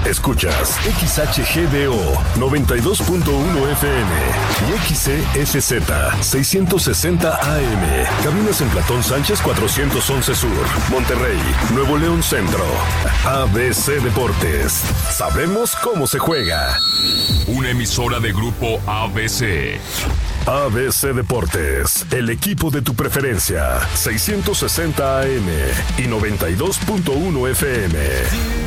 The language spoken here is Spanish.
Escuchas XHGDO 92.1 FM y XESZ 660 AM. Cabinas en Platón Sánchez 411 Sur, Monterrey, Nuevo León Centro. ABC Deportes. Sabemos cómo se juega. Una emisora de Grupo ABC. ABC Deportes, el equipo de tu preferencia. 660 AM y 92.1 FM.